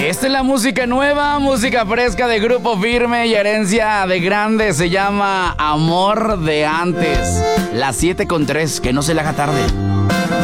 Esta es la música nueva, música fresca de Grupo Firme y herencia de grande. Se llama Amor de Antes. Las 7:03, que no se le haga tarde.